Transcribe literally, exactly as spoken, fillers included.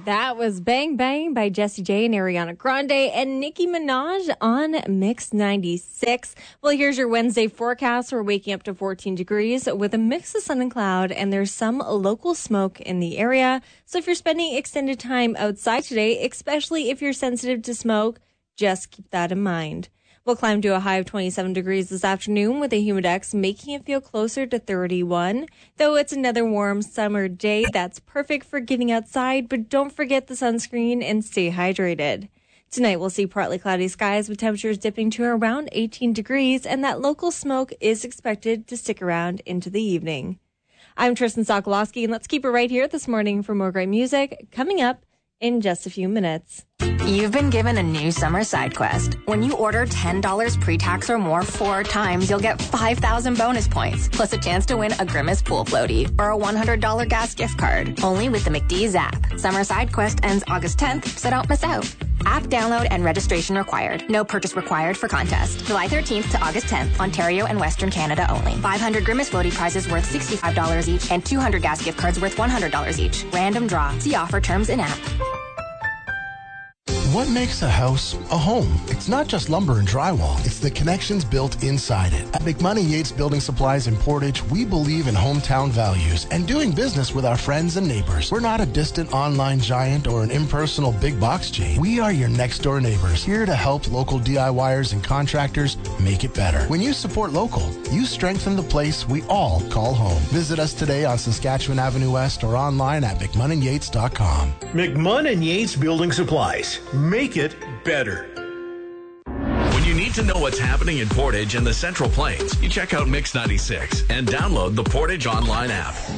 That was Bang Bang by Jessie J and Ariana Grande and Nicki Minaj on Mix ninety-six. Well, here's your Wednesday forecast. We're waking up to fourteen degrees with a mix of sun and cloud, and there's some local smoke in the area. So if you're spending extended time outside today, especially if you're sensitive to smoke, just keep that in mind. We'll climb to a high of twenty-seven degrees this afternoon with a humidex, making it feel closer to thirty-one. Though it's another warm summer day, that's perfect for getting outside, but don't forget the sunscreen and stay hydrated. Tonight, we'll see partly cloudy skies with temperatures dipping to around eighteen degrees, and that local smoke is expected to stick around into the evening. I'm Tristan Sokolowski, and let's keep it right here this morning for more great music coming up in just a few minutes. You've been given a new summer side quest. When you order ten dollars pre-tax or more four times, you'll get five thousand bonus points, plus a chance to win a Grimace pool floaty or a one hundred dollars gas gift card. Only with the McDee's app. Summer side quest ends August tenth, so don't miss out. App download and registration required. No purchase required for contest. July thirteenth to August tenth, Ontario and Western Canada only. five hundred Grimace floaty prizes worth sixty-five dollars each and two hundred gas gift cards worth one hundred dollars each. Random draw. See offer terms in app. What makes a house a home? It's not just lumber and drywall. It's the connections built inside it. At McMoney Yates Building Supplies in Portage, we believe in hometown values and doing business with our friends and neighbors. We're not a distant online giant or an impersonal big box chain. We are your next door neighbors, here to help local DIYers and contractors make it better. When you support local, you strengthen the place we all call home. Visit us today on Saskatchewan Avenue West or online at mcmunn and yates dot com. McMunn and Yates Building Supplies. Make it better. When you need to know what's happening in Portage and the Central Plains, you check out Mix ninety-six and download the Portage online app.